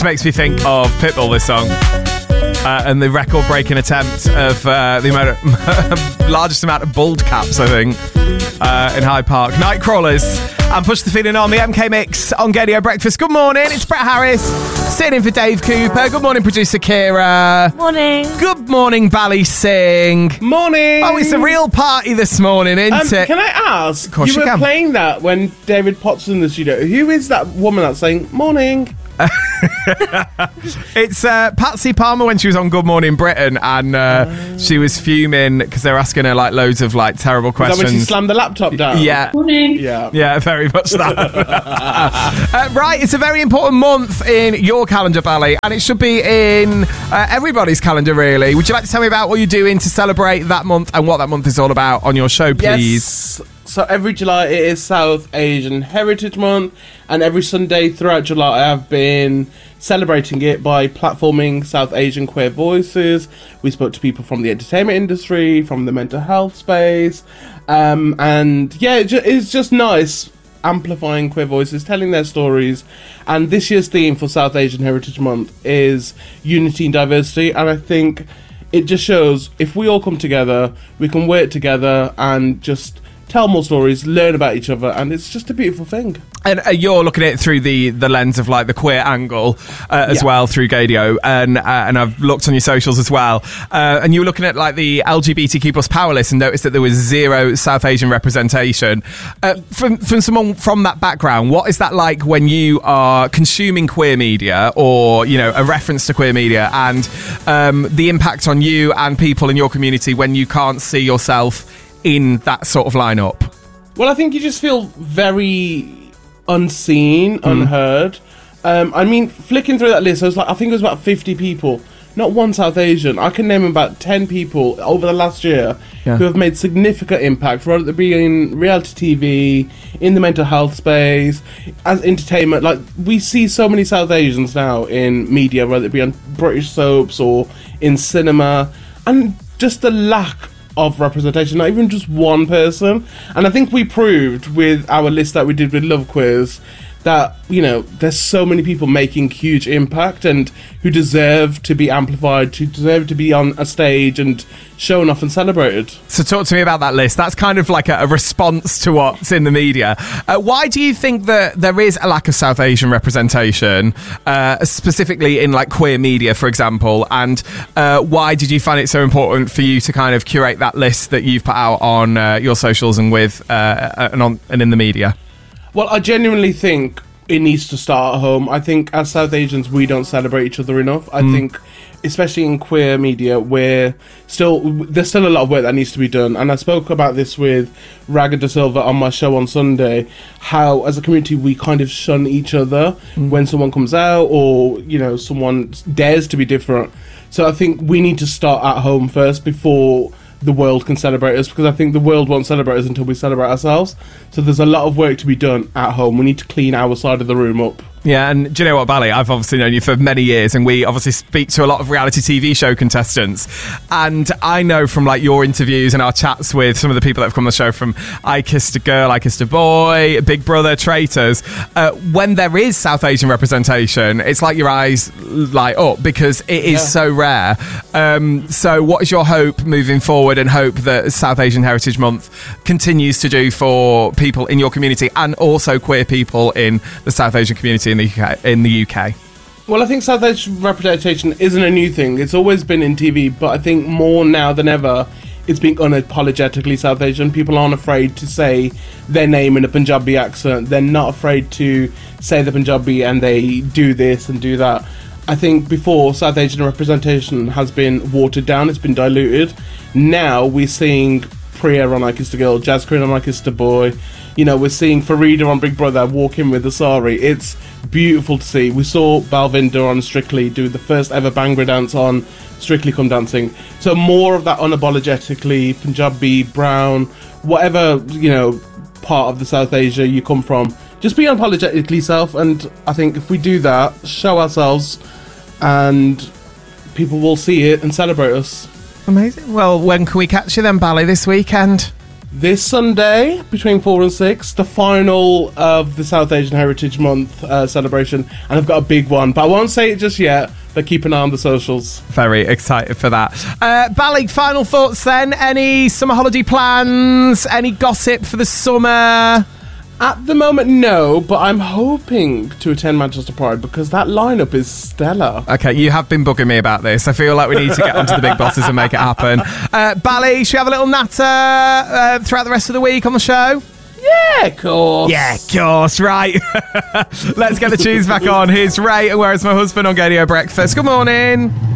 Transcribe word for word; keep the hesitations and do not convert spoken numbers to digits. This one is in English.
makes me think of Pitbull, this song. Uh, and the record-breaking attempt of uh, the amount of, largest amount of bald caps, I think, uh, in Hyde Park. Nightcrawlers and Push the Feeling on the M K Mix on Gaydio Breakfast. Good morning, it's Brett Harris, sitting in for Dave Cooper. Good morning, producer Kira. Morning. Good morning, Bally Singh. Morning. Oh, it's a real party this morning, isn't um, it? Can I ask, Of course you you were can. playing that when David Potts in the studio. Who is that woman that's saying, morning? It's uh, Patsy Palmer when she was on Good Morning Britain, and uh, oh. she was fuming because they were asking her like loads of like terrible questions. Is that when she slammed the laptop down? Yeah. Morning. Yeah. Yeah, very much that. uh, right, it's a very important month in your calendar, Bally, and it should be in uh, everybody's calendar, really. Would you like to tell me about what you're doing to celebrate that month and what that month is all about on your show, please? Yes. So every July it is South Asian Heritage Month, and every Sunday throughout July I have been celebrating it by platforming South Asian queer voices. We spoke to people from the entertainment industry, from the mental health space, um, and yeah, it ju- it's just nice amplifying queer voices, telling their stories. And this year's theme for South Asian Heritage Month is unity and diversity, and I think it just shows if we all come together, we can work together and just tell more stories, learn about each other, and it's just a beautiful thing. And uh, you're looking at it through the, the lens of like the queer angle uh, as Yeah. well through Gaydio, and uh, and I've looked on your socials as well. Uh, and you were looking at like the L G B T Q plus power list and noticed that there was zero South Asian representation. Uh, from from someone from that background, what is that like when you are consuming queer media or you know a reference to queer media, and um, the impact on you and people in your community when you can't see yourself in that sort of lineup? Well, I think you just feel very unseen, mm. unheard. Um, I mean, flicking through that list, I was like, I think it was about fifty people. Not one South Asian. I can name about ten people over the last year yeah. who have made significant impact, whether it be in reality T V, in the mental health space, as entertainment. Like, we see so many South Asians now in media, whether it be on British soaps or in cinema, and just the lack of representation, not even just one person. And I think we proved with our list that we did with Love Quiz that, you know, there's so many people making huge impact and who deserve to be amplified, who deserve to be on a stage and shown off and celebrated. So talk to me about that list. That's kind of like a, a response to what's in the media. Uh, why do you think that there is a lack of South Asian representation, uh, specifically in like queer media, for example? And uh, why did you find it so important for you to kind of curate that list that you've put out on uh, your socials and with uh, and on and in the media? Well, I genuinely think it needs to start at home. I think as South Asians, we don't celebrate each other enough. I mm. think, especially in queer media, where still there's still a lot of work that needs to be done. And I spoke about this with Raga De Silva on my show on Sunday, how as a community we kind of shun each other mm. when someone comes out or, you know, someone dares to be different. So I think we need to start at home first before the world can celebrate us, because I think the world won't celebrate us until we celebrate ourselves. So there's a lot of work to be done at home. We need to clean our side of the room up. Yeah, and do you know what, Bally? I've obviously known you for many years, and we obviously speak to a lot of reality T V show contestants. And I know from like your interviews and our chats with some of the people that have come on the show, from I Kissed a Girl, I Kissed a Boy, Big Brother, Traitors, uh, when there is South Asian representation, it's like your eyes light up because it is yeah. so rare. Um, so what is your hope moving forward, and hope that South Asian Heritage Month continues to do for people in your community and also queer people in the South Asian community in the U K? In the U K? Well, I think South Asian representation isn't a new thing. It's always been in T V, but I think more now than ever, it's being unapologetically South Asian. People aren't afraid to say their name in a Punjabi accent. They're not afraid to say the Punjabi, and they do this and do that. I think before, South Asian representation has been watered down, it's been diluted. Now we're seeing Priya on I Kissed a Girl, Jazz Queen on I Kissed a Boy. You know, we're seeing Farida on Big Brother walk in with the sari. It's beautiful to see. We saw Balvinder on Strictly do the first ever Bhangra dance on Strictly Come Dancing. So more of that unapologetically Punjabi, brown, whatever, you know, part of the South Asia you come from, just be unapologetically self. And I think if we do that, show ourselves, and people will see it and celebrate us. Amazing. Well, when can we catch you then, Bally, this weekend? this Sunday between four and six, the final of the South Asian Heritage Month uh, celebration, and I've got a big one, but I won't say it just yet. But keep an eye on the socials. Very excited for that. Uh, Bally, final thoughts then? Any summer holiday plans? Any gossip for the summer? At the moment, no, but I'm hoping to attend Manchester Pride because that lineup is stellar. Okay, you have been bugging me about this. I feel like we need to get onto the big bosses and make it happen. Uh, Bally, should we have a little natter uh, throughout the rest of the week on the show? Yeah, of course. Yeah, of course, right. Let's get the tunes back on. Here's Ray and Where Is My Husband on Gadio Breakfast. Good morning.